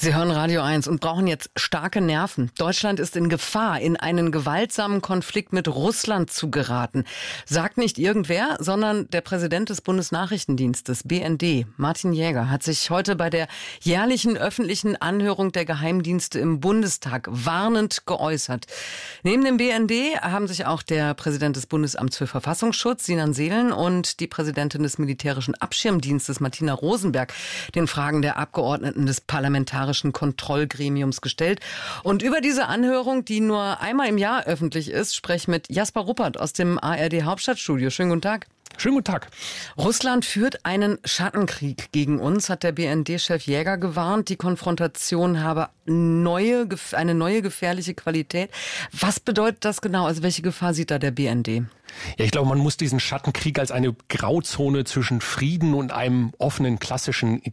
Sie hören Radio 1 und brauchen jetzt starke Nerven. Deutschland ist in Gefahr, in einen gewaltsamen Konflikt mit Russland zu geraten. Sagt nicht irgendwer, sondern der Präsident des Bundesnachrichtendienstes, BND, Martin Jäger, hat sich heute bei der jährlichen öffentlichen Anhörung der Geheimdienste im Bundestag warnend geäußert. Neben dem BND haben sich auch der Präsident des Bundesamts für Verfassungsschutz, Sinan Seelen, und die Präsidentin des Militärischen Abschirmdienstes, Martina Rosenberg, den Fragen der Abgeordneten des Parlamentarischen Kontrollgremiums gestellt. Und über diese Anhörung, die nur einmal im Jahr öffentlich ist, spreche ich mit Jasper Ruppert aus dem ARD Hauptstadtstudio. Schönen guten Tag. Schönen guten Tag. Russland führt einen Schattenkrieg gegen uns, hat der BND-Chef Jäger gewarnt. Die Konfrontation habe eine neue gefährliche Qualität. Was bedeutet das genau? Also welche Gefahr sieht da der BND? Ja, ich glaube, man muss diesen Schattenkrieg als eine Grauzone zwischen Frieden und einem offenen, klassischen